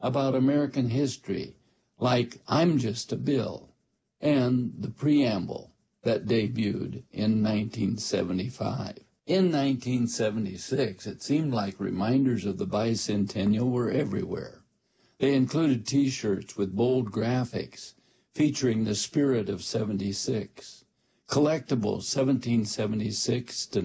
about American history, like I'm Just a Bill, and the preamble that debuted in 1975. In 1976, it seemed like reminders of the bicentennial were everywhere. They included T-shirts with bold graphics featuring the spirit of 76, collectible 1776 to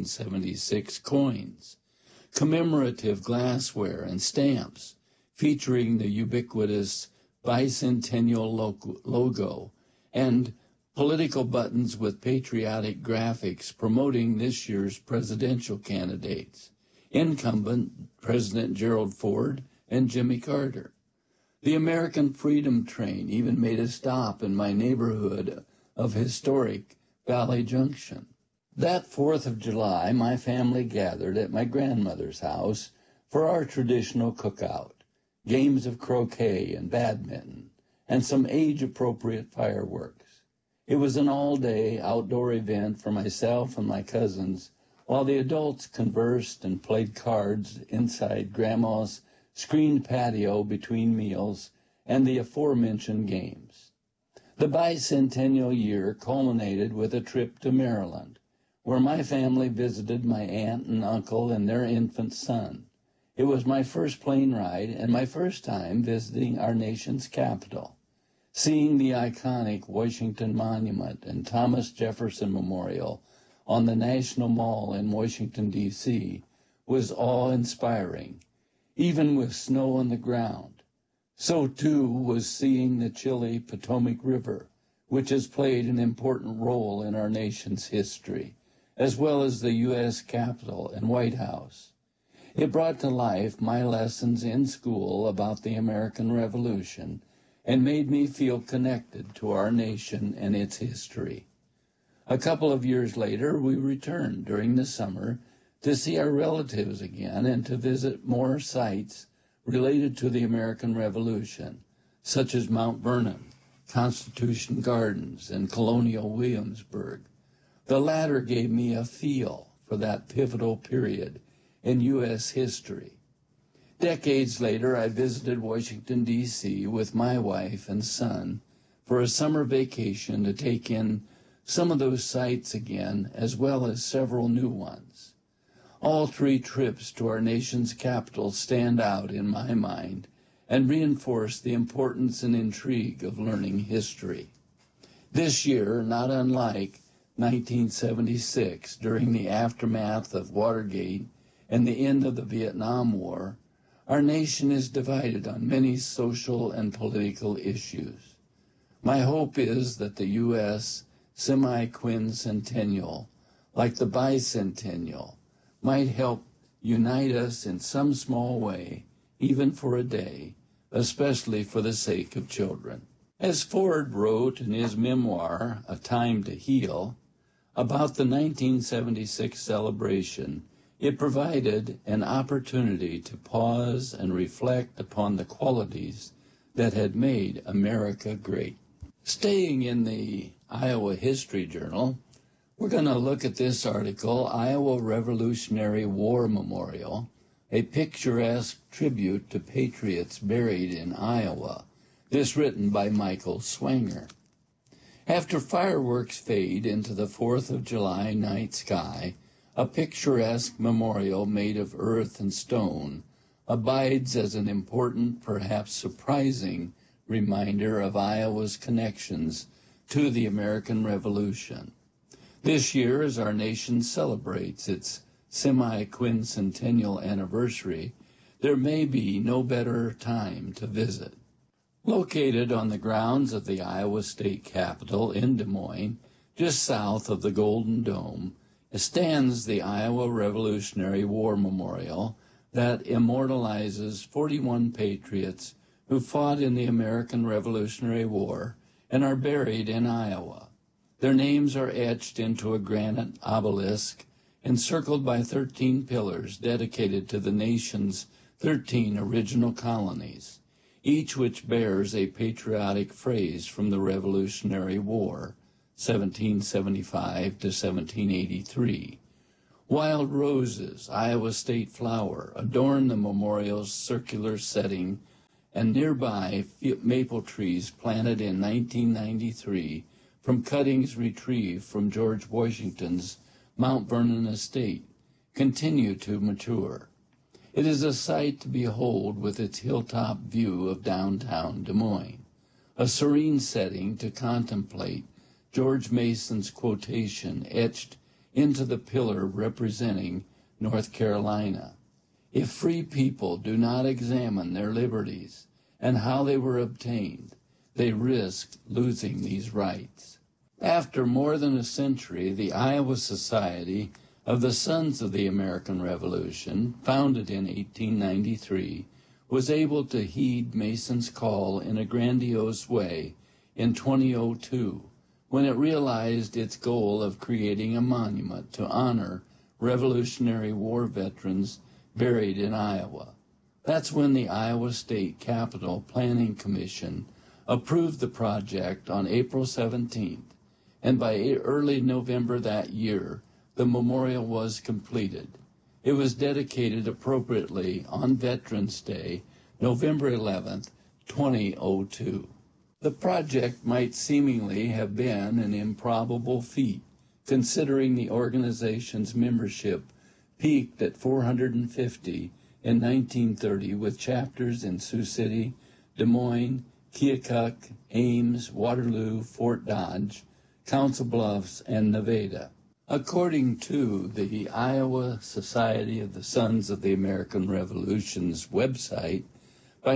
1976 coins, commemorative glassware and stamps featuring the ubiquitous bicentennial logo, and political buttons with patriotic graphics promoting this year's presidential candidates, incumbent President Gerald Ford and Jimmy Carter. The American Freedom Train even made a stop in my neighborhood of historic Valley Junction. That 4th of July, my family gathered at my grandmother's house for our traditional cookout, games of croquet and badminton, and some age-appropriate fireworks. It was an all-day outdoor event for myself and my cousins, while the adults conversed and played cards inside Grandma's screened patio between meals and the aforementioned games. The bicentennial year culminated with a trip to Maryland, where my family visited my aunt and uncle and their infant son. It was my first plane ride and my first time visiting our nation's capital. Seeing the iconic Washington Monument and Thomas Jefferson Memorial on the National Mall in Washington, D.C. was awe-inspiring, even with snow on the ground. So, too, was seeing the chilly Potomac River, which has played an important role in our nation's history, as well as the U.S. Capitol and White House. It brought to life my lessons in school about the American Revolution and made me feel connected to our nation and its history. A couple of years later, we returned during the summer to see our relatives again and to visit more sites related to the American Revolution, such as Mount Vernon, Constitution Gardens, and Colonial Williamsburg. The latter gave me a feel for that pivotal period in U.S. history. Decades later, I visited Washington, D.C. with my wife and son for a summer vacation to take in some of those sites again, as well as several new ones. All three trips to our nation's capital stand out in my mind and reinforce the importance and intrigue of learning history. This year, not unlike 1976, during the aftermath of Watergate and the end of the Vietnam War, our nation is divided on many social and political issues. My hope is that the U.S. semi-quincentennial, like the bicentennial, might help unite us in some small way, even for a day, especially for the sake of children. As Ford wrote in his memoir, A Time to Heal, about the 1976 celebration, it provided an opportunity to pause and reflect upon the qualities that had made America great. Staying in the Iowa History Journal, we're going to look at this article, Iowa Revolutionary War Memorial, a picturesque tribute to patriots buried in Iowa. This written by Michael Swanger. After fireworks fade into the 4th of July night sky, a picturesque memorial made of earth and stone abides as an important, perhaps surprising, reminder of Iowa's connections to the American Revolution. This year, as our nation celebrates its semi-quincentennial anniversary, there may be no better time to visit. Located on the grounds of the Iowa State Capitol in Des Moines, just south of the Golden Dome, stands the Iowa Revolutionary War Memorial that immortalizes 41 patriots who fought in the American Revolutionary War and are buried in Iowa. Their names are etched into a granite obelisk encircled by 13 pillars dedicated to the nation's 13 original colonies, each which bears a patriotic phrase from the Revolutionary War, 1775 to 1783. Wild roses, Iowa state flower, adorn the memorial's circular setting and nearby maple trees planted in 1993 from cuttings retrieved from George Washington's Mount Vernon estate continue to mature. It is a sight to behold with its hilltop view of downtown Des Moines, a serene setting to contemplate George Mason's quotation etched into the pillar representing North Carolina. If free people do not examine their liberties and how they were obtained, they risk losing these rights. After more than a century, the Iowa Society of the Sons of the American Revolution, founded in 1893, was able to heed Mason's call in a grandiose way in 2002, when it realized its goal of creating a monument to honor Revolutionary War veterans buried in Iowa. That's when the Iowa State Capitol Planning Commission approved the project on April 17th, and by early November that year, the memorial was completed. It was dedicated appropriately on Veterans Day, November 11th, 2002. The project might seemingly have been an improbable feat, considering the organization's membership peaked at 450 in 1930 with chapters in Sioux City, Des Moines, Keokuk, Ames, Waterloo, Fort Dodge, Council Bluffs, and Nevada. According to the Iowa Society of the Sons of the American Revolution's website, by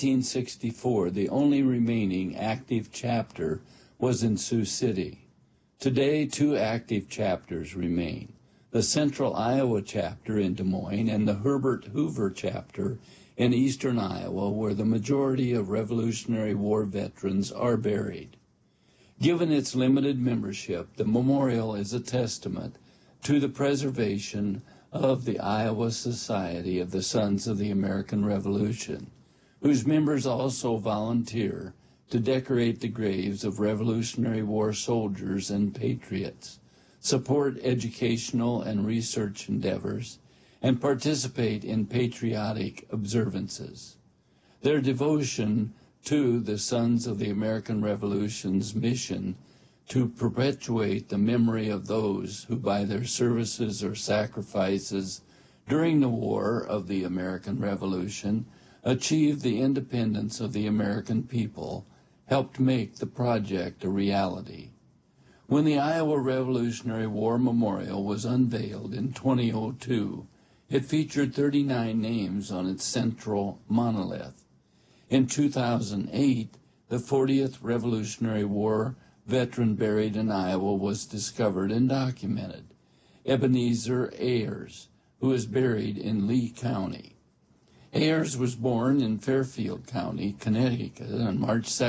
1964, the only remaining active chapter was in Sioux City. Today, 2 active chapters remain: the Central Iowa chapter in Des Moines and the Herbert Hoover chapter in eastern Iowa, where the majority of Revolutionary War veterans are buried. Given its limited membership, the memorial is a testament to the preservation of the Iowa Society of the Sons of the American Revolution, whose members also volunteer to decorate the graves of Revolutionary War soldiers and patriots, support educational and research endeavors, and participate in patriotic observances. Their devotion to the Sons of the American Revolution's mission to perpetuate the memory of those who by their services or sacrifices during the War of the American Revolution achieved the independence of the American people helped make the project a reality. When the Iowa Revolutionary War Memorial was unveiled in 2002, it featured 39 names on its central monolith. In 2008, the 40th Revolutionary War veteran buried in Iowa was discovered and documented, Ebenezer Ayers, who is buried in Lee County. Ayers was born in Fairfield County, Connecticut, on March 2,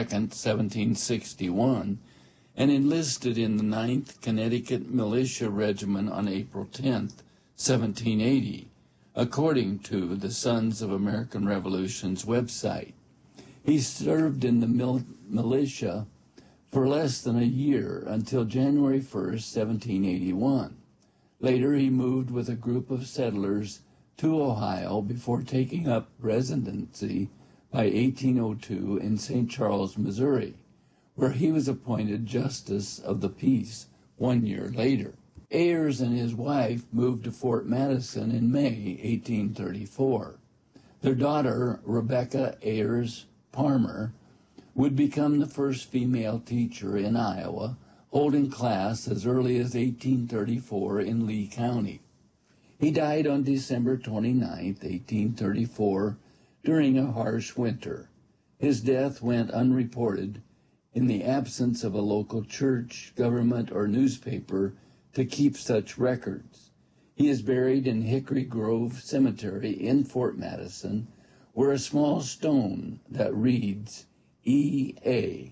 1761, and enlisted in the 9th Connecticut Militia Regiment on April 10, 1780, according to the Sons of American Revolution's website. He served in the militia for less than a year until January 1, 1781. Later, he moved with a group of settlers to Ohio before taking up residency by 1802 in St. Charles, Missouri, where he was appointed Justice of the Peace 1 year later. Ayers and his wife moved to Fort Madison in May 1834. Their daughter, Rebecca Ayers Palmer, would become the first female teacher in Iowa, holding class as early as 1834 in Lee County. He died on December 29, 1834, during a harsh winter. His death went unreported in the absence of a local church, government, or newspaper to keep such records. He is buried in Hickory Grove Cemetery in Fort Madison, where a small stone that reads E.A.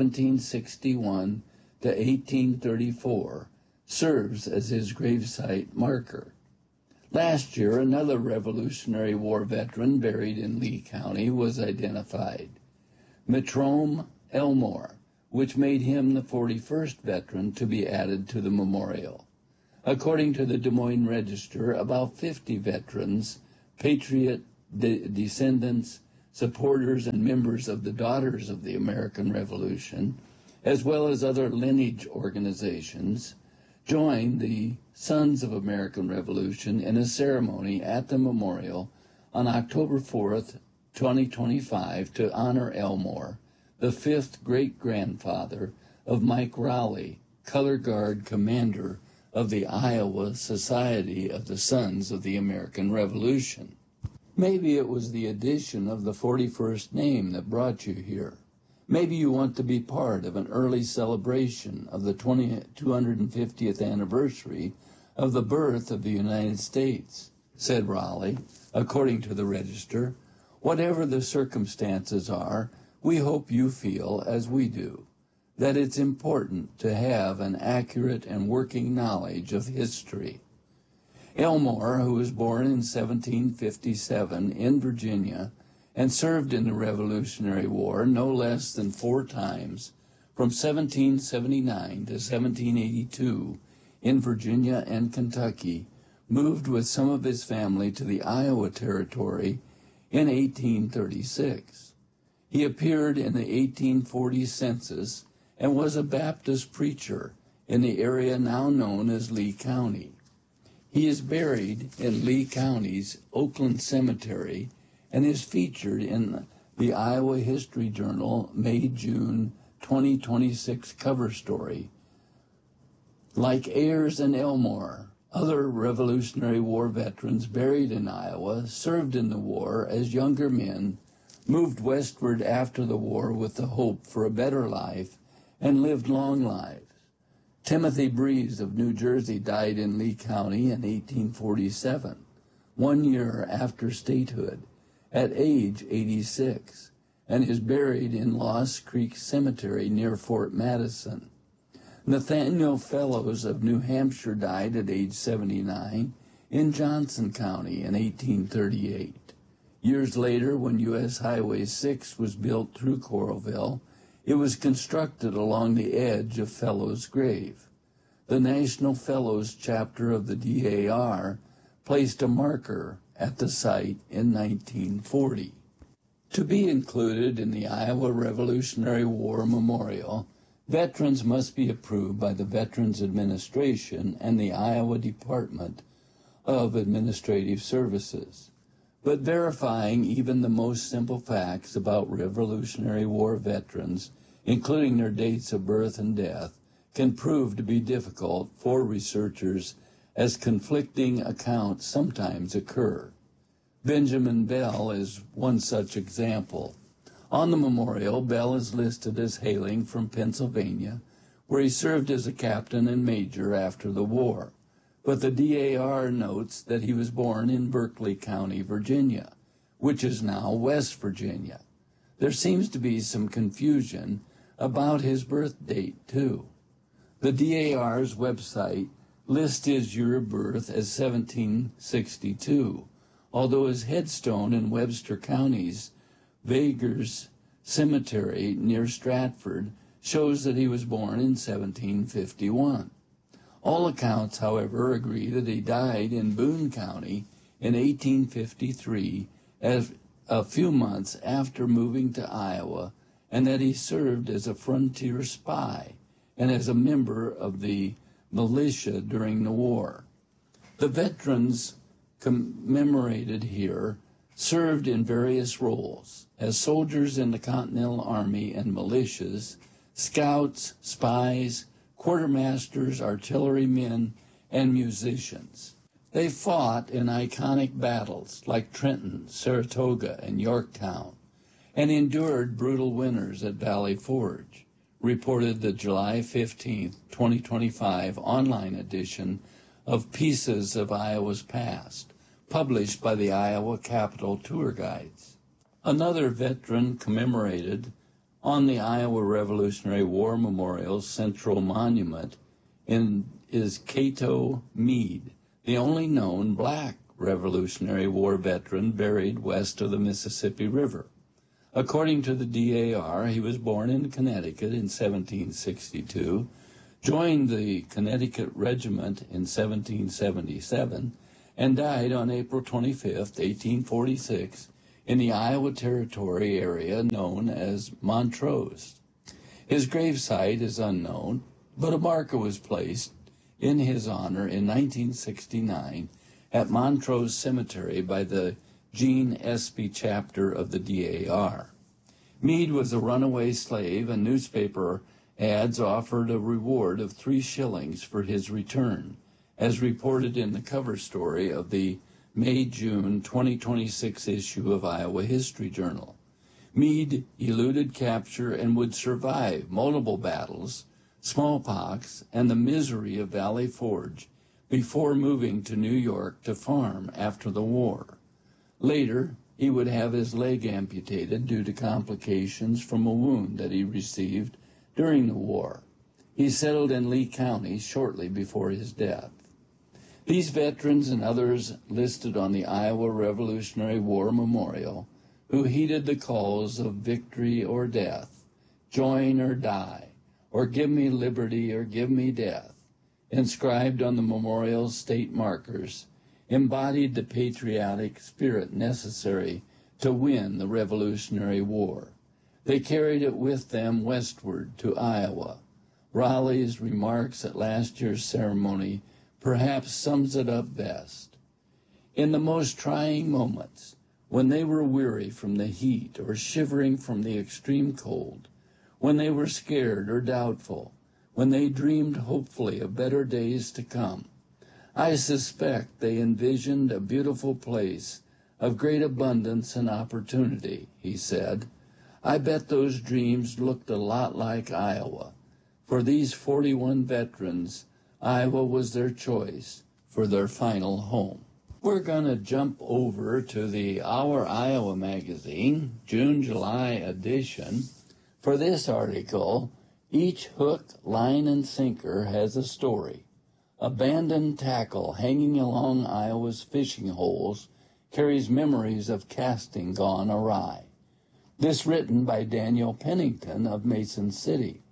1761 to 1834 serves as his gravesite marker. Last year, another Revolutionary War veteran buried in Lee County was identified, Mitrome Elmore, which made him the 41st veteran to be added to the memorial. According to the Des Moines Register, about 50 veterans, patriot descendants, supporters and members of the Daughters of the American Revolution, as well as other lineage organizations, joined the Sons of American Revolution in a ceremony at the memorial on October 4th, 2025, to honor Elmore, the fifth great-grandfather of Mike Rowley, Color Guard Commander of the Iowa Society of the Sons of the American Revolution. Maybe it was the addition of the 41st name that brought you here. Maybe you want to be part of an early celebration of the 250th anniversary of the birth of the United States, said Rowley, according to the Register. Whatever the circumstances are, we hope you feel, as we do, that it's important to have an accurate and working knowledge of history. Elmore, who was born in 1757 in Virginia and served in the Revolutionary War no less than 4 times, from 1779 to 1782 in Virginia and Kentucky, moved with some of his family to the Iowa Territory in 1836. He appeared in the 1840 census and was a Baptist preacher in the area now known as Lee County. He is buried in Lee County's Oakland Cemetery and is featured in the Iowa History Journal May-June 2026 cover story. Like Ayers and Elmore, other Revolutionary War veterans buried in Iowa served in the war as younger men, moved westward after the war with the hope for a better life, and lived long lives. Timothy Breeze of New Jersey died in Lee County in 1847, 1 year after statehood, at age 86, and is buried in Lost Creek Cemetery near Fort Madison. Nathaniel Fellows of New Hampshire died at age 79 in Johnson County in 1838. Years later, when U.S. Highway 6 was built through Coralville, it was constructed along the edge of Fellows' grave. The National Fellows chapter of the DAR placed a marker at the site in 1940. To be included in the Iowa Revolutionary War Memorial, veterans must be approved by the Veterans Administration and the Iowa Department of Administrative Services. But verifying even the most simple facts about Revolutionary War veterans, including their dates of birth and death, can prove to be difficult for researchers as conflicting accounts sometimes occur. Benjamin Bell is one such example. On the memorial, Bell is listed as hailing from Pennsylvania, where he served as a captain and major after the war. But the DAR notes that he was born in Berkeley County, Virginia, which is now West Virginia. There seems to be some confusion about his birth date, too. The DAR's website lists his year of birth as 1762, although his headstone in Webster County's Vagers Cemetery near Stratford shows that he was born in 1751. All accounts, however, agree that he died in Boone County in 1853, as a few months after moving to Iowa, and that he served as a frontier spy and as a member of the militia during the war. The veterans commemorated here served in various roles as soldiers in the Continental Army and militias, scouts, spies, quartermasters, artillerymen, and musicians. They fought in iconic battles like Trenton, Saratoga, and Yorktown, and endured brutal winters at Valley Forge, reported the July 15, 2025 online edition of Pieces of Iowa's Past, published by the Iowa Capitol Tour Guides. Another veteran commemorated on the Iowa Revolutionary War Memorial's central monument is Cato Meade, the only known black Revolutionary War veteran buried west of the Mississippi River. According to the DAR, he was born in Connecticut in 1762, joined the Connecticut Regiment in 1777, and died on April 25, 1846, in the Iowa Territory area known as Montrose. His gravesite is unknown, but a marker was placed in his honor in 1969 at Montrose Cemetery by the Gene Espy chapter of the DAR. Meade was a runaway slave, and newspaper ads offered a reward of 3 shillings for his return, as reported in the cover story of the May-June 2026 issue of Iowa History Journal. Meade eluded capture and would survive multiple battles, smallpox, and the misery of Valley Forge before moving to New York to farm after the war. Later, he would have his leg amputated due to complications from a wound that he received during the war. He settled in Lee County shortly before his death. These veterans and others listed on the Iowa Revolutionary War Memorial who heeded the calls of victory or death, join or die, or give me liberty or give me death, inscribed on the memorial's state markers, embodied the patriotic spirit necessary to win the Revolutionary War. They carried it with them westward to Iowa. Raleigh's remarks at last year's ceremony perhaps sums it up best. In the most trying moments, when they were weary from the heat or shivering from the extreme cold, when they were scared or doubtful, when they dreamed hopefully of better days to come, I suspect they envisioned a beautiful place of great abundance and opportunity, he said. I bet those dreams looked a lot like Iowa. For these 41 veterans, Iowa was their choice for their final home. We're going to jump over to the Our Iowa magazine, June-July edition. For this article, each hook, line, and sinker has a story. Abandoned tackle hanging along Iowa's fishing holes carries memories of casting gone awry. This written by Daniel Pennington of Mason City.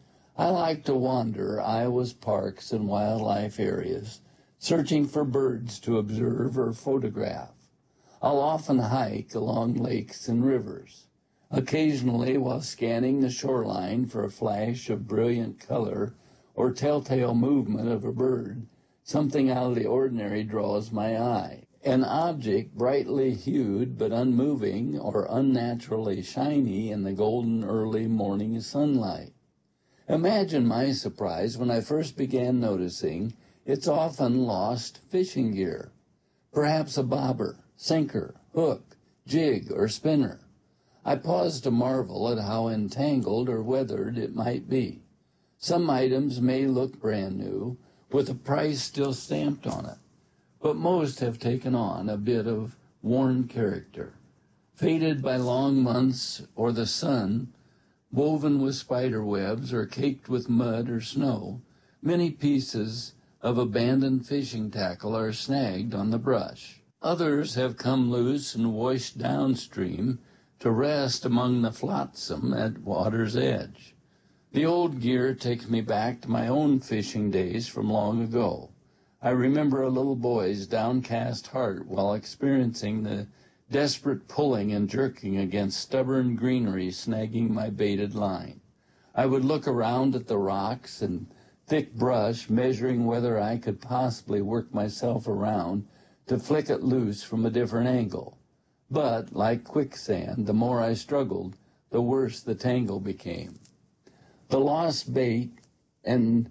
I like to wander Iowa's parks and wildlife areas, searching for birds to observe or photograph. I'll often hike along lakes and rivers. Occasionally, while scanning the shoreline for a flash of brilliant color or telltale movement of a bird, something out of the ordinary draws my eye. An object brightly hued but unmoving or unnaturally shiny in the golden early morning sunlight. Imagine my surprise when I first began noticing its often lost fishing gear. Perhaps a bobber, sinker, hook, jig, or spinner. I paused to marvel at how entangled or weathered it might be. Some items may look brand new, with a price still stamped on it, but most have taken on a bit of worn character. Faded by long months or the sun, woven with spider webs or caked with mud or snow, many pieces of abandoned fishing tackle are snagged on the brush. Others have come loose and washed downstream to rest among the flotsam at water's edge. The old gear takes me back to my own fishing days from long ago. I remember a little boy's downcast heart while experiencing the desperate pulling and jerking against stubborn greenery snagging my baited line. I would look around at the rocks and thick brush, measuring whether I could possibly work myself around to flick it loose from a different angle. But, like quicksand, the more I struggled, the worse the tangle became. The lost bait and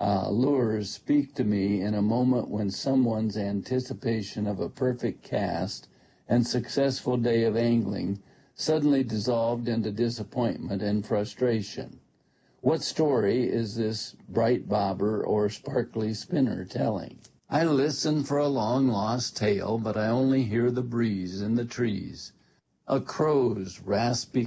lures speak to me in a moment when someone's anticipation of a perfect cast and successful day of angling suddenly dissolved into disappointment and frustration. What story is this bright bobber or sparkly spinner telling? I listen for a long-lost tale, but I only hear the breeze in the trees, a crow's raspy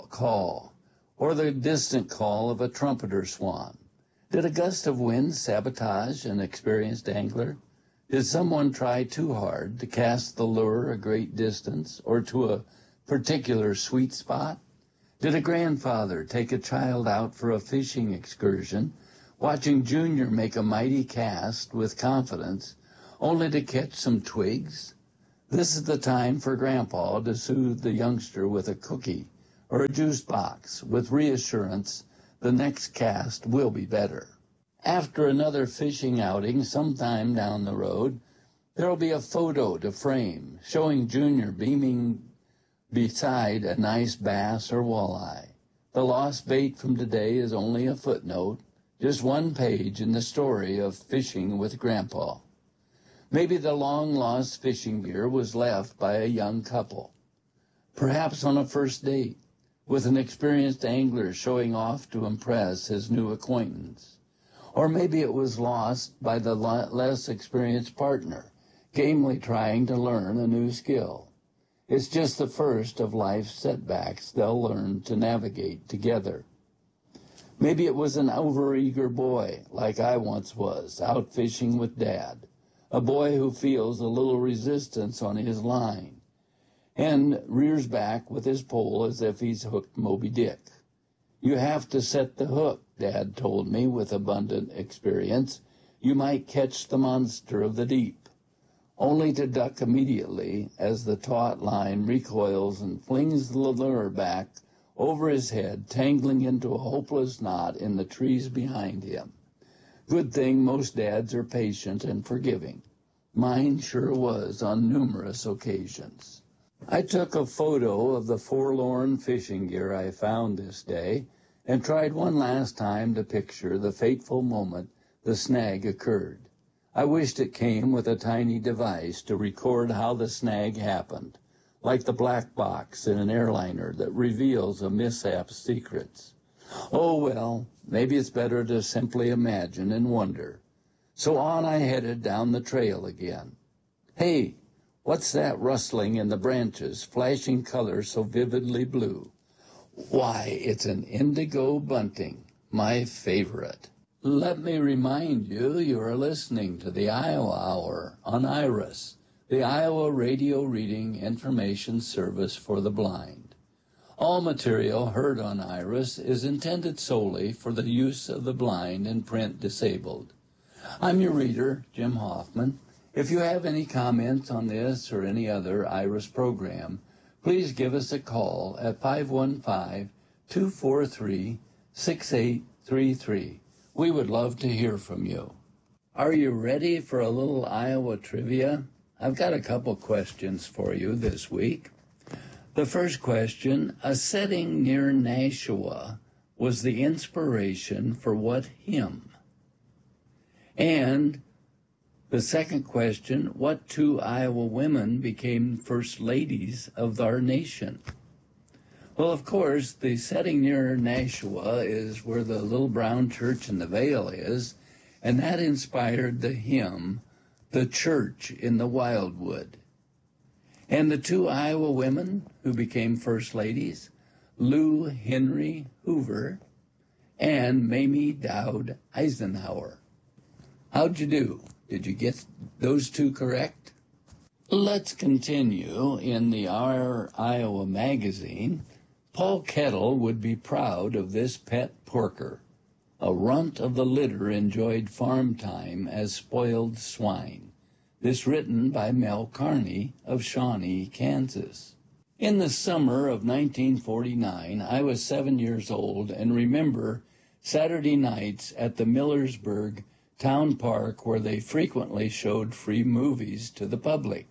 call, or the distant call of a trumpeter swan. Did a gust of wind sabotage an experienced angler? Did someone try too hard to cast the lure a great distance or to a particular sweet spot? Did a grandfather take a child out for a fishing excursion, watching Junior make a mighty cast with confidence, only to catch some twigs? This is the time for Grandpa to soothe the youngster with a cookie or a juice box with reassurance the next cast will be better. After another fishing outing sometime down the road, there'll be a photo to frame showing Junior beaming beside a nice bass or walleye. The lost bait from today is only a footnote, just one page in the story of fishing with Grandpa. Maybe the long-lost fishing gear was left by a young couple, perhaps on a first date, with an experienced angler showing off to impress his new acquaintance. Or maybe it was lost by the less experienced partner, gamely trying to learn a new skill. It's just the first of life's setbacks they'll learn to navigate together. Maybe it was an overeager boy, like I once was, out fishing with Dad. A boy who feels a little resistance on his line and rears back with his pole as if he's hooked Moby Dick. You have to set the hook, Dad told me with abundant experience. You might catch the monster of the deep, only to duck immediately as the taut line recoils and flings the lure back over his head, tangling into a hopeless knot in the trees behind him. Good thing most dads are patient and forgiving. Mine sure was on numerous occasions. I took a photo of the forlorn fishing gear I found this day and tried one last time to picture the fateful moment the snag occurred. I wished it came with a tiny device to record how the snag happened, like the black box in an airliner that reveals a mishap's secrets. Oh, well, maybe it's better to simply imagine and wonder. So on I headed down the trail again. Hey, what's that rustling in the branches, flashing color so vividly blue? Why, it's an indigo bunting, my favorite. Let me remind you, you are listening to the Iowa Hour on IRIS, the Iowa Radio Reading Information Service for the Blind. All material heard on IRIS is intended solely for the use of the blind and print disabled. I'm your reader, Jim Hoffman. If you have any comments on this or any other IRIS program, please give us a call at 515-243-6833. We would love to hear from you. Are you ready for a little Iowa trivia? I've got a couple questions for you this week. The first question, a setting near Nashua was the inspiration for what hymn? And the second question, what two Iowa women became first ladies of our nation? Well, of course, the setting near Nashua is where the little brown church in the Vale is, and that inspired the hymn, The Church in the Wildwood. And the two Iowa women who became first ladies, Lou Henry Hoover and Mamie Dowd Eisenhower. How'd you do? Did you get those two correct? Let's continue. In the Our Iowa magazine, Paul Kettle would be proud of this pet porker. A runt of the litter enjoyed farm time as spoiled swine. This written by Mel Carney of Shawnee, Kansas. In the summer of 1949, I was 7 years old and remember Saturday nights at the Millersburg town park where they frequently showed free movies to the public.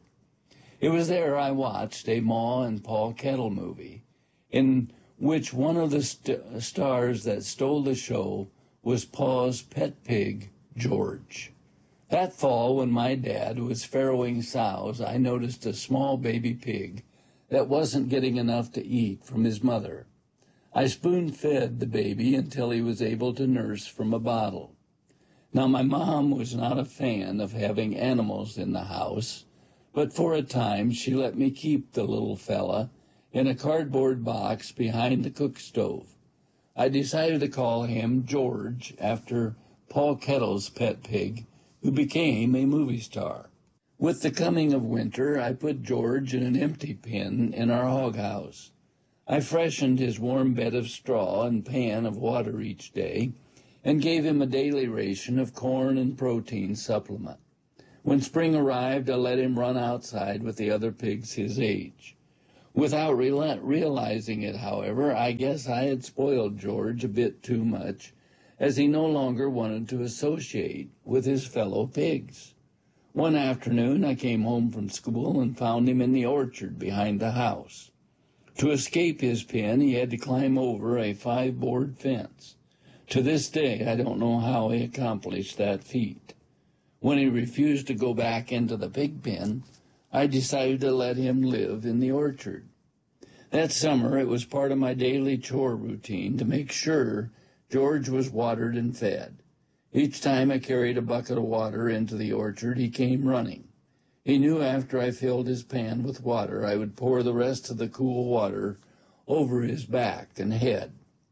It was there I watched a Ma and Paul Kettle movie, in which one of the stars that stole the show was Pa's pet pig, George. That fall, when my dad was farrowing sows, I noticed a small baby pig that wasn't getting enough to eat from his mother. I spoon-fed the baby until he was able to nurse from a bottle. Now, my mom was not a fan of having animals in the house, but for a time she let me keep the little fella in a cardboard box behind the cook stove. I decided to call him George after Paul Kettle's pet pig, who became a movie star. With the coming of winter, I put George in an empty pen in our hog house. I freshened his warm bed of straw and pan of water each day and gave him a daily ration of corn and protein supplement. When spring arrived, I let him run outside with the other pigs his age. Without realizing it, however, I guess I had spoiled George a bit too much, as he no longer wanted to associate with his fellow pigs. One afternoon I came home from school and found him in the orchard behind the house. To escape his pen, he had to climb over a 5-board fence. To this day, I don't know how he accomplished that feat. When he refused to go back into the pig pen, I decided to let him live in the orchard. That summer, it was part of my daily chore routine to make sure George was watered and fed. Each time I carried a bucket of water into the orchard, he came running. He knew after I filled his pan with water, I would pour the rest of the cool water over his back and head.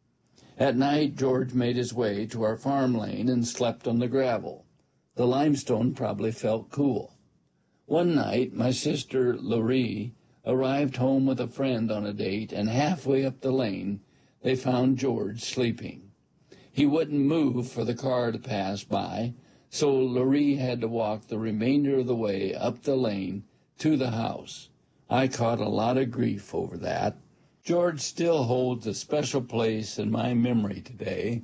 At night, George made his way to our farm lane and slept on the gravel. The limestone probably felt cool. One night, my sister, Laurie, arrived home with a friend on a date, and halfway up the lane, they found George sleeping. He wouldn't move for the car to pass by, so Laurie had to walk the remainder of the way up the lane to the house. I caught a lot of grief over that. George still holds a special place in my memory today,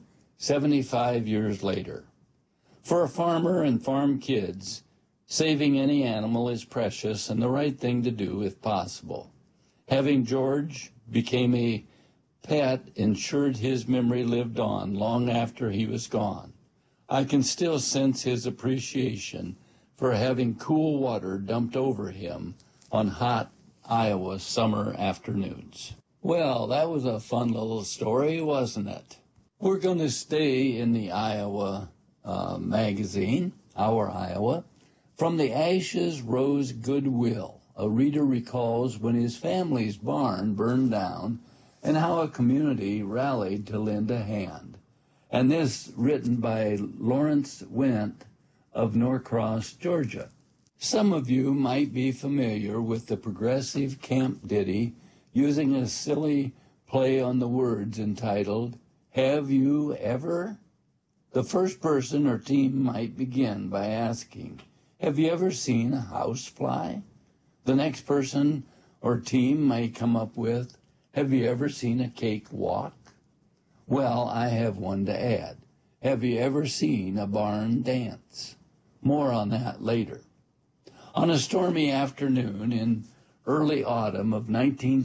75 years later. For a farmer and farm kids, saving any animal is precious and the right thing to do if possible. Having George become a pet ensured his memory lived on long after he was gone. I can still sense his appreciation for having cool water dumped over him on hot Iowa summer afternoons. Well, that was a fun little story, wasn't it? We're going to stay in the Iowa magazine, Our Iowa. From the ashes rose goodwill. A reader recalls when his family's barn burned down and how a community rallied to lend a hand. And this written by Lawrence Wendt of Norcross, Georgia. Some of you might be familiar with the progressive camp ditty using a silly play on the words entitled, Have You Ever? The first person or team might begin by asking, Have you ever seen a house fly? The next person or team might come up with, Have you ever seen a cake walk? Well, I have one to add. Have you ever seen a barn dance? More on that later. On a stormy afternoon in early autumn of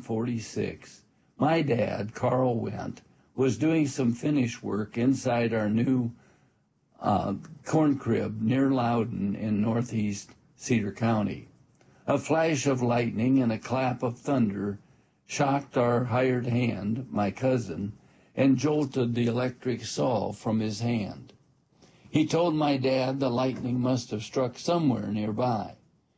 1946, my dad, Carl Wendt, was doing some finish work inside our new corn crib near Loudon in northeast Cedar County. A flash of lightning and a clap of thunder shocked our hired hand, my cousin, and jolted the electric saw from his hand. He told my dad the lightning must have struck somewhere nearby.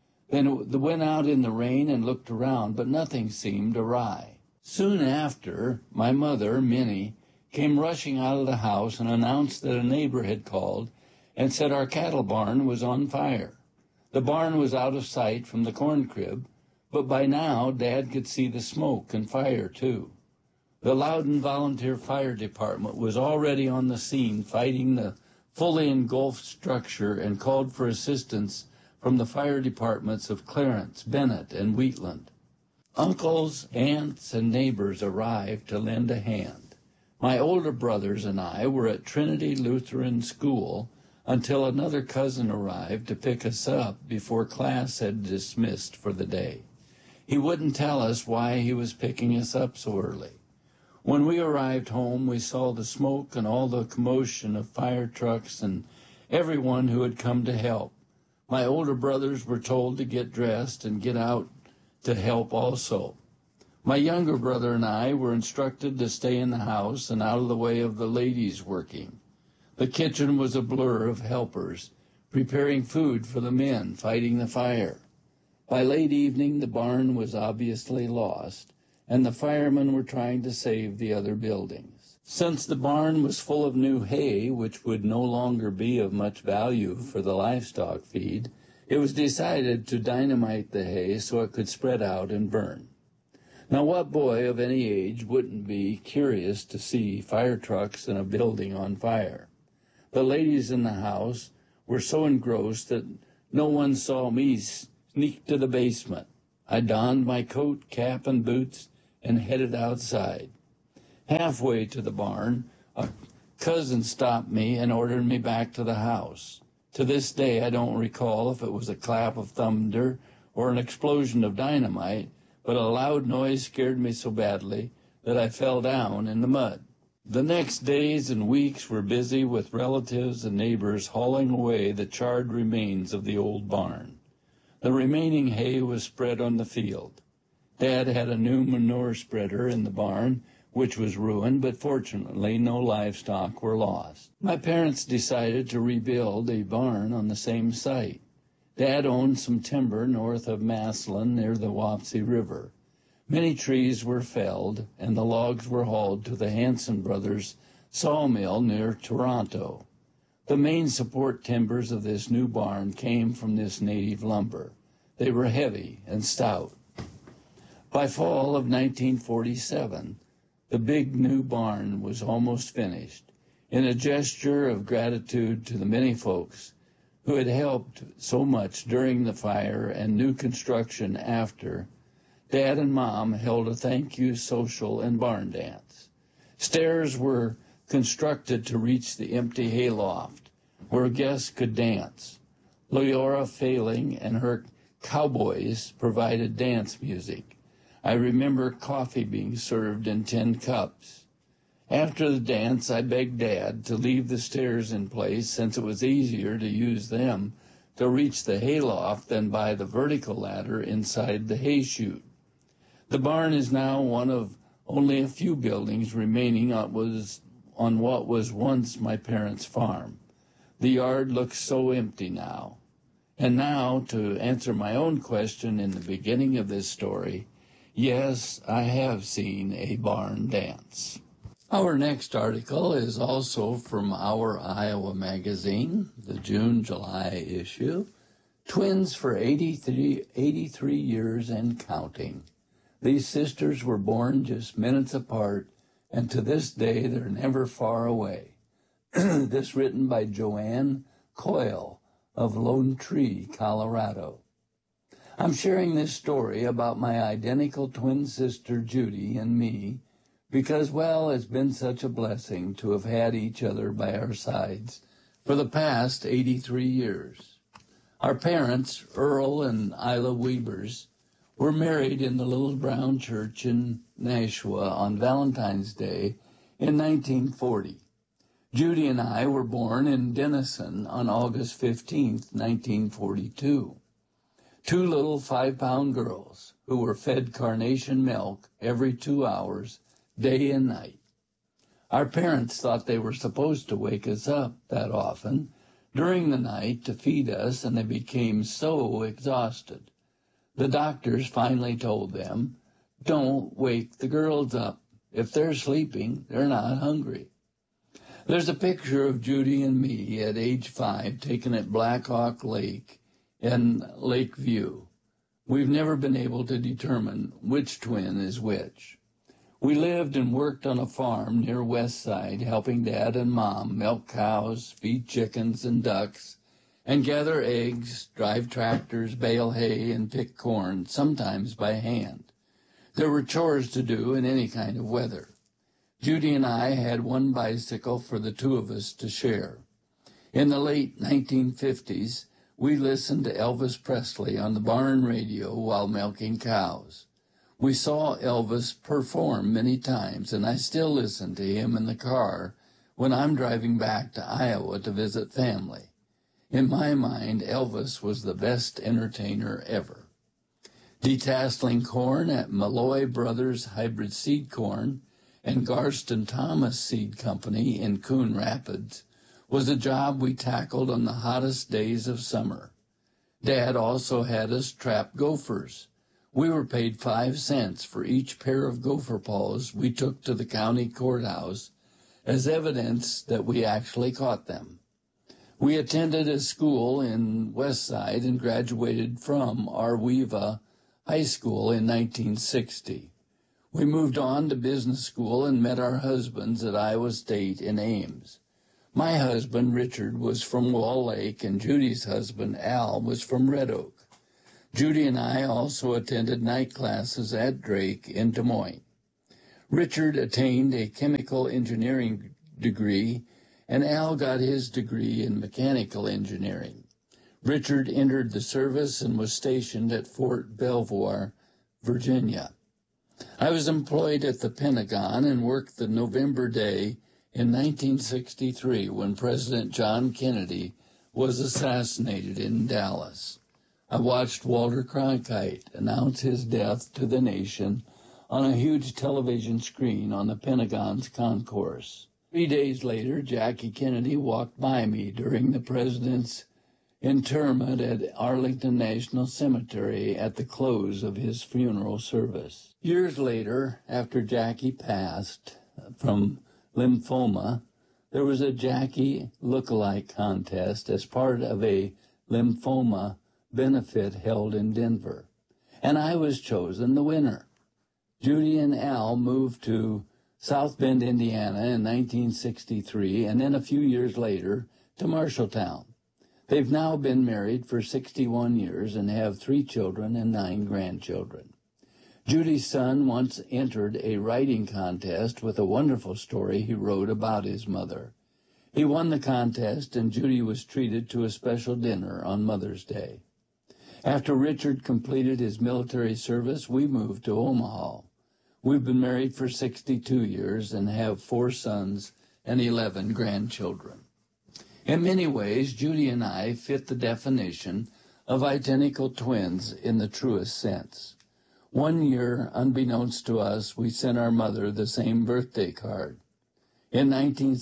Then went out in the rain and looked around, but nothing seemed awry. Soon after, my mother, Minnie, came rushing out of the house and announced that a neighbor had called and said our cattle barn was on fire. The barn was out of sight from the corn crib, but by now Dad could see the smoke and fire too. The Loudon Volunteer Fire Department was already on the scene fighting the fully engulfed structure and called for assistance from the fire departments of Clarence, Bennett, and Wheatland. Uncles, aunts, and neighbors arrived to lend a hand. My older brothers and I were at Trinity Lutheran School until another cousin arrived to pick us up before class had dismissed for the day. He wouldn't tell us why he was picking us up so early. When we arrived home, we saw the smoke and all the commotion of fire trucks and everyone who had come to help. My older brothers were told to get dressed and get out to help also. My younger brother and I were instructed to stay in the house and out of the way of the ladies working. The kitchen was a blur of helpers, preparing food for the men fighting the fire. By late evening, the barn was obviously lost, and the firemen were trying to save the other buildings. Since the barn was full of new hay, which would no longer be of much value for the livestock feed, it was decided to dynamite the hay so it could spread out and burn. Now, what boy of any age wouldn't be curious to see fire trucks and a building on fire? The ladies in the house were so engrossed that No one saw me sneak to the basement. I donned my coat, cap, and boots and headed outside. Halfway to the barn, a cousin stopped me and ordered me back to the house. To this day, I don't recall if it was a clap of thunder or an explosion of dynamite, but a loud noise scared me so badly that I fell down in the mud. The next days and weeks were busy with relatives and neighbors hauling away the charred remains of the old barn. The remaining hay was spread on the field. Dad had a new manure spreader in the barn, which was ruined, but fortunately no livestock were lost. My parents decided to rebuild a barn on the same site. Dad owned some timber north of Massillon near the Wapsie River. Many trees were felled, and the logs were hauled to the Hanson Brothers sawmill near Toronto. The main support timbers of this new barn came from this native lumber. They were heavy and stout. By fall of 1947, the big new barn was almost finished. In a gesture of gratitude to the many folks who had helped so much during the fire and new construction after, Dad and Mom held a thank you social and barn dance. Stairs were constructed to reach the empty hayloft, where guests could dance. Leora Failing and her cowboys provided dance music. I remember coffee being served in tin cups. After the dance, I begged Dad to leave the stairs in place since it was easier to use them to reach the hayloft than by the vertical ladder inside the hay chute. The barn is now one of only a few buildings remaining on what was once my parents' farm. The yard looks so empty now. And now, to answer my own question in the beginning of this story, yes, I have seen a barn dance. Our next article is also from Our Iowa Magazine, the June-July issue, Twins for 83 years and counting. These sisters were born just minutes apart, and to this day they're never far away. This written by Joanne Coyle of Lone Tree, Colorado. I'm sharing this story about my identical twin sister Judy and me because, well, it's been such a blessing to have had each other by our sides for the past 83 years. Our parents, Earl and Isla Weavers, were married in the Little Brown Church in Nashua on Valentine's Day in 1940. Judy and I were born in Denison on August 15, 1942. Two little 5-pound girls who were fed carnation milk every 2 hours, day and night. Our parents thought they were supposed to wake us up that often during the night to feed us, and they became so exhausted. The doctors finally told them, "Don't wake the girls up. If they're sleeping, they're not hungry." There's a picture of Judy and me at age 5 taken at Black Hawk Lake in Lakeview. We've never been able to determine which twin is which. We lived and worked on a farm near Westside, helping Dad and Mom milk cows, feed chickens and ducks, and gather eggs, drive tractors, bale hay, and pick corn, sometimes by hand. There were chores to do in any kind of weather. Judy and I had one bicycle for the two of us to share. In the late 1950s, we listened to Elvis Presley on the barn radio while milking cows. We saw Elvis perform many times, and I still listen to him in the car when I'm driving back to Iowa to visit family. In my mind, Elvis was the best entertainer ever. Detasseling corn at Malloy Brothers Hybrid Seed Corn and Garston Thomas Seed Company in Coon Rapids was a job we tackled on the hottest days of summer. Dad also had us trap gophers. We were paid 5 cents for each pair of gopher paws we took to the county courthouse as evidence that we actually caught them. We attended a school in Westside and graduated from Arweva High School in 1960. We moved on to business school and met our husbands at Iowa State in Ames. My husband, Richard, was from Wall Lake, and Judy's husband, Al, was from Red Oak. Judy and I also attended night classes at Drake in Des Moines. Richard attained a chemical engineering degree, and Al got his degree in mechanical engineering. Richard entered the service and was stationed at Fort Belvoir, Virginia. I was employed at the Pentagon and worked the November day in 1963 when President John Kennedy was assassinated in Dallas. I watched Walter Cronkite announce his death to the nation on a huge television screen on the Pentagon's concourse. 3 days later, Jackie Kennedy walked by me during the president's interment at Arlington National Cemetery at the close of his funeral service. Years later, after Jackie passed from lymphoma, there was a Jackie look-alike contest as part of a lymphoma benefit held in Denver, and I was chosen the winner. Judy and Al moved to South Bend, Indiana in 1963, and then a few years later to Marshalltown. They've now been married for 61 years and have 3 children and 9 grandchildren. Judy's son once entered a writing contest with a wonderful story he wrote about his mother. He won the contest, and Judy was treated to a special dinner on Mother's Day. After Richard completed his military service, we moved to Omaha. We've been married for 62 years and have 4 sons and 11 grandchildren. In many ways, Judy and I fit the definition of identical twins in the truest sense. One year, unbeknownst to us, we sent our mother the same birthday card. In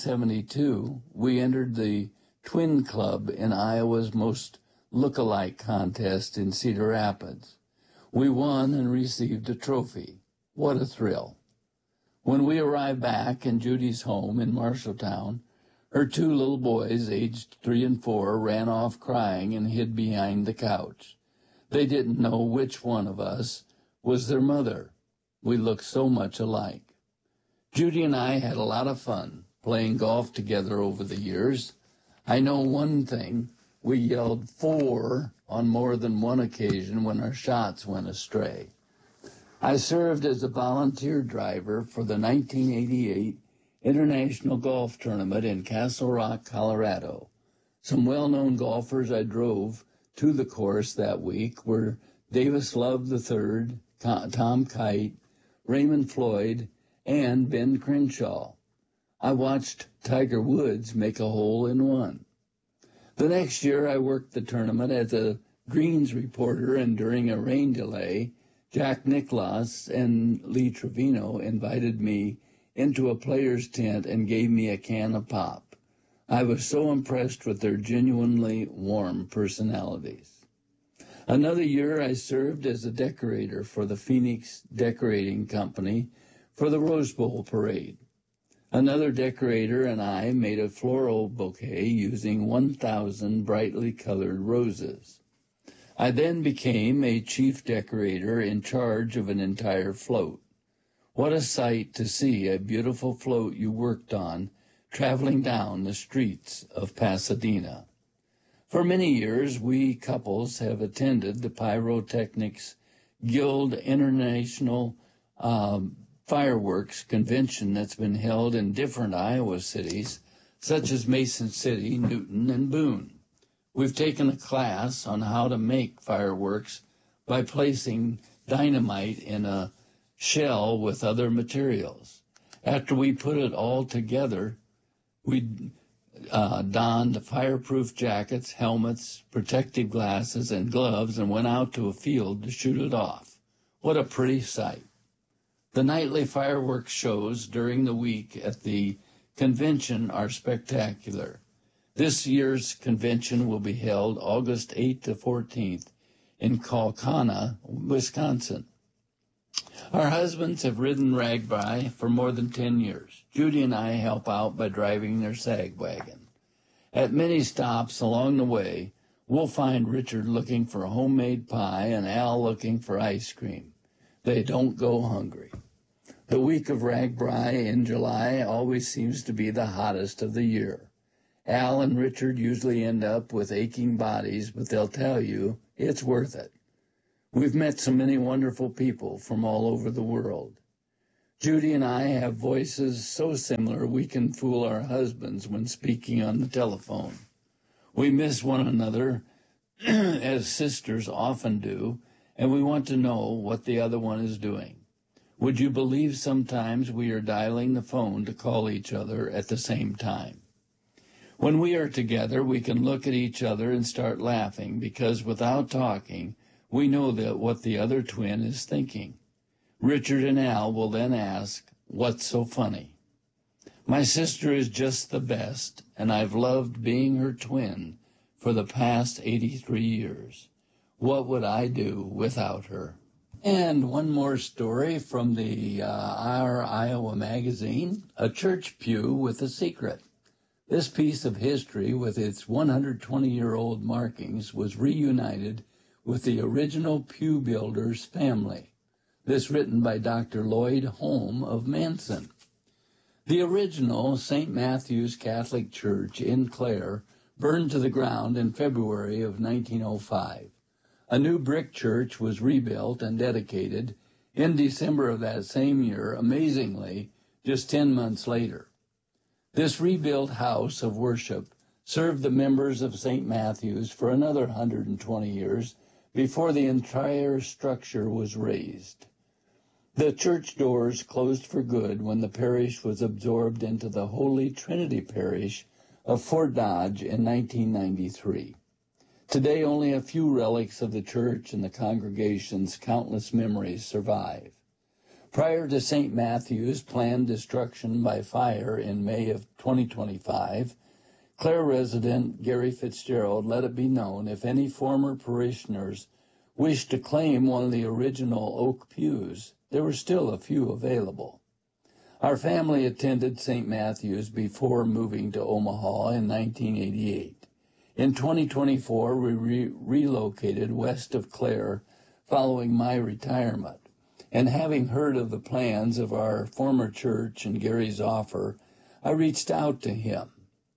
1972, we entered the Twin Club in Iowa's most look-alike contest in Cedar Rapids. We won and received a trophy. What a thrill. When we arrived back in Judy's home in Marshalltown, her 2 little boys, aged 3 and 4, ran off crying and hid behind the couch. They didn't know which one of us was their mother. We looked so much alike. Judy and I had a lot of fun playing golf together over the years. I know one thing. We yelled 4 on more than one occasion when our shots went astray. I served as a volunteer driver for the 1988 International Golf Tournament in Castle Rock, Colorado. Some well-known golfers I drove to the course that week were Davis Love III, Tom Kite, Raymond Floyd, and Ben Crenshaw. I watched Tiger Woods make a hole-in-one. The next year, I worked the tournament as a greens reporter, and during a rain delay, Jack Nicklaus and Lee Trevino invited me into a player's tent and gave me a can of pop. I was so impressed with their genuinely warm personalities. Another year, I served as a decorator for the Phoenix Decorating Company for the Rose Bowl parade. Another decorator and I made a floral bouquet using 1,000 brightly colored roses. I then became a chief decorator in charge of an entire float. What a sight to see a beautiful float you worked on traveling down the streets of Pasadena. For many years, we couples have attended the Pyrotechnics Guild International Fireworks Convention that's been held in different Iowa cities, such as Mason City, Newton, and Boone. We've taken a class on how to make fireworks by placing dynamite in a shell with other materials. After we put it all together, we donned fireproof jackets, helmets, protective glasses, and gloves and went out to a field to shoot it off. What a pretty sight. The nightly fireworks shows during the week at the convention are spectacular. This year's convention will be held August 8th to 14th in Kalkana, Wisconsin. Our husbands have ridden RAGBRAI for more than 10 years. Judy and I help out by driving their sag wagon. At many stops along the way, we'll find Richard looking for a homemade pie and Al looking for ice cream. They don't go hungry. The week of RAGBRAI in July always seems to be the hottest of the year. Al and Richard usually end up with aching bodies, but they'll tell you it's worth it. We've met so many wonderful people from all over the world. Judy and I have voices so similar we can fool our husbands when speaking on the telephone. We miss one another, as sisters often do, and we want to know what the other one is doing. Would you believe sometimes we are dialing the phone to call each other at the same time? When we are together, we can look at each other and start laughing because without talking, we know that what the other twin is thinking. Richard and Al will then ask, "What's so funny?" My sister is just the best, and I've loved being her twin for the past 83 years. What would I do without her? And one more story from the Our Iowa magazine, A Church Pew with a Secret. This piece of history, with its 120-year-old markings, was reunited with the original pew builder's family. This written by Dr. Lloyd Holm of Manson. The original St. Matthew's Catholic Church in Clare burned to the ground in February of 1905. A new brick church was rebuilt and dedicated in December of that same year, amazingly, just 10 months later. This rebuilt house of worship served the members of St. Matthew's for another 120 years before the entire structure was razed. The church doors closed for good when the parish was absorbed into the Holy Trinity Parish of Fort Dodge in 1993. Today, only a few relics of the church and the congregation's countless memories survive. Prior to St. Matthew's planned destruction by fire in May of 2025, Clare resident Gary Fitzgerald let it be known if any former parishioners wished to claim one of the original oak pews, there were still a few available. Our family attended St. Matthew's before moving to Omaha in 1988. In 2024, we relocated west of Clare following my retirement. And having heard of the plans of our former church and Gary's offer, I reached out to him.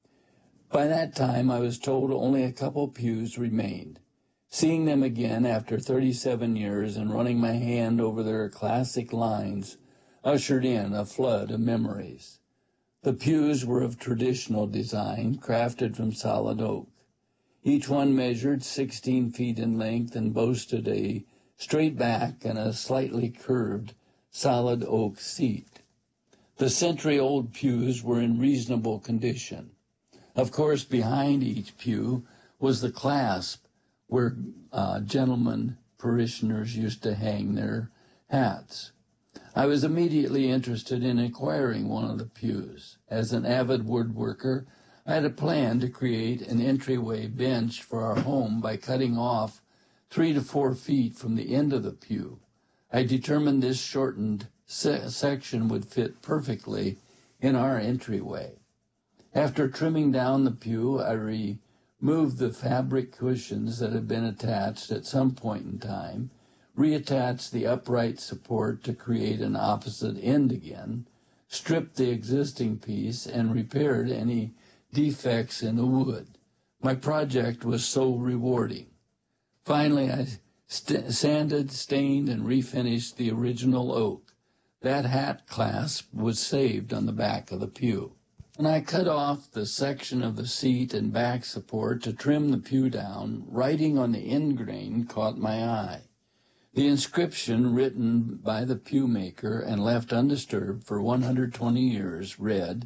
By that time, I was told only a couple pews remained. Seeing them again after 37 years and running my hand over their classic lines ushered in a flood of memories. The pews were of traditional design, crafted from solid oak. Each one measured 16 feet in length and boasted a straight back and a slightly curved solid oak seat. The century-old pews were in reasonable condition. Of course, behind each pew was the clasp where gentlemen parishioners used to hang their hats. I was immediately interested in acquiring one of the pews. As an avid woodworker, I had a plan to create an entryway bench for our home by cutting off 3 to 4 feet from the end of the pew. I determined this shortened section would fit perfectly in our entryway. After trimming down the pew, I removed the fabric cushions that had been attached at some point in time, reattached the upright support to create an opposite end again, stripped the existing piece, and repaired any defects in the wood. My project was so rewarding. Finally, I sanded, stained, and refinished the original oak. That hat clasp was saved on the back of the pew. And I cut off the section of the seat and back support to trim the pew down. Writing on the end grain caught my eye. The inscription, written by the pew maker and left undisturbed for 120 years, read,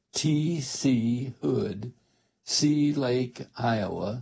T.C. Hood, Sea Lake, Iowa,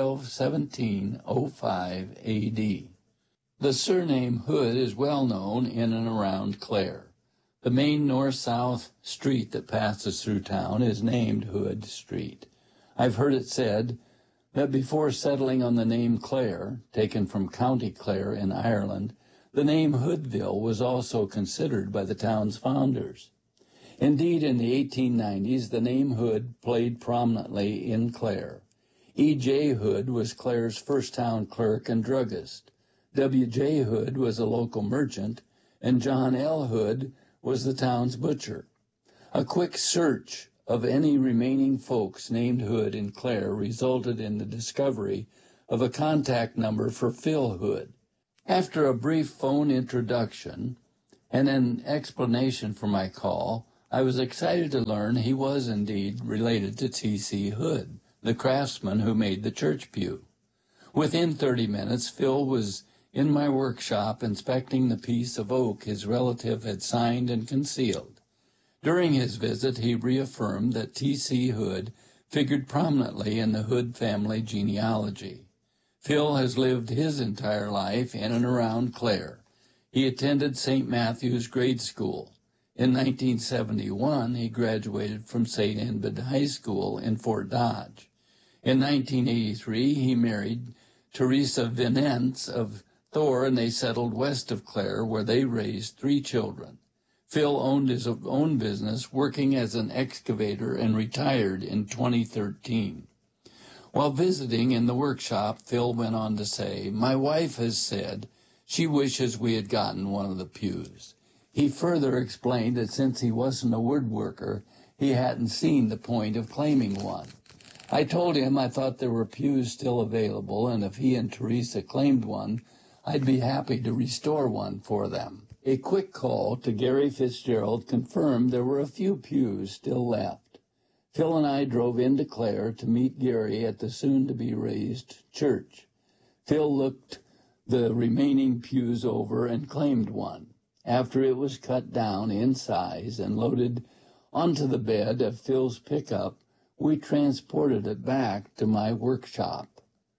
12/17/05 A.D. The surname Hood is well known in and around Clare. The main north-south street that passes through town is named Hood Street. I've heard it said that before settling on the name Clare, taken from County Clare in Ireland, the name Hoodville was also considered by the town's founders. Indeed, in the 1890s, the name Hood played prominently in Clare. E.J. Hood was Clare's first town clerk and druggist. W.J. Hood was a local merchant, and John L. Hood was the town's butcher. A quick search of any remaining folks named Hood in Clare resulted in the discovery of a contact number for Phil Hood. After a brief phone introduction and an explanation for my call, I was excited to learn he was indeed related to T.C. Hood, the craftsman who made the church pew. Within 30 minutes, Phil was in my workshop inspecting the piece of oak his relative had signed and concealed. During his visit, he reaffirmed that T.C. Hood figured prominently in the Hood family genealogy. Phil has lived his entire life in and around Clare. He attended St. Matthew's Grade School. In 1971, he graduated from St. Edmund High School in Fort Dodge. In 1983, he married Teresa Vinence of Thor, and they settled west of Clare, where they raised 3 children. Phil owned his own business, working as an excavator, and retired in 2013. While visiting in the workshop, Phil went on to say, "My wife has said she wishes we had gotten one of the pews." He further explained that since he wasn't a woodworker, he hadn't seen the point of claiming one. I told him I thought there were pews still available, and if he and Teresa claimed one, I'd be happy to restore one for them. A quick call to Gary Fitzgerald confirmed there were a few pews still left. Phil and I drove into Clare to meet Gary at the soon-to-be-raised church. Phil looked the remaining pews over and claimed one. After it was cut down in size and loaded onto the bed of Phil's pickup, we transported it back to my workshop.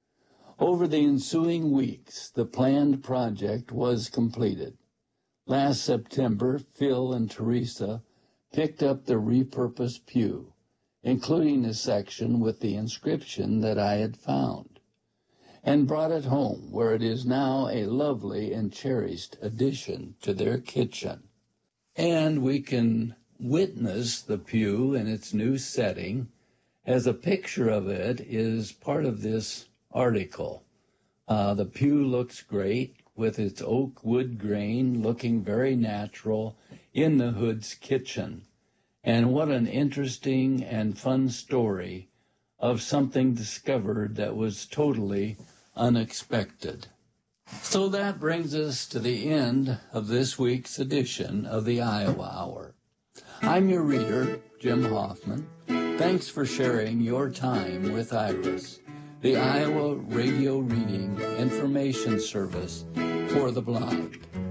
Over the ensuing weeks, the planned project was completed. Last September, Phil and Teresa picked up the repurposed pew, including a section with the inscription that I had found, and brought it home, where it is now a lovely and cherished addition to their kitchen. And we can witness the pew in its new setting, as a picture of it is part of this article. The pew looks great, with its oak wood grain looking very natural in the Hood's kitchen. And what an interesting and fun story of something discovered that was totally unexpected. So that brings us to the end of this week's edition of the Iowa Hour. I'm your reader, Jim Hoffman. Thanks for sharing your time with IRIS, the Iowa Radio Reading Information Service for the Blind.